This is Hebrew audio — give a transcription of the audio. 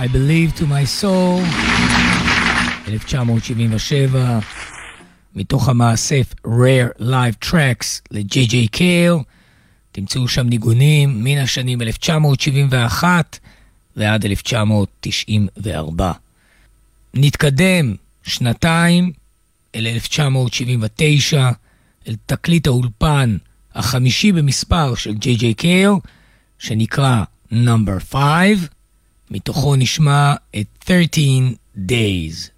I Believe to My Soul, 1977, מתוך המאסף Rare Live Tracks ל-J.J. Cale. תמצאו שם ניגונים מן השנים 1971 ועד 1994. נתקדם שנתיים אל 1979, אל תקליט האולפן החמישי במספר של J.J. Cale, שנקרא Number 5, מתוכו נשמע את 13 Days.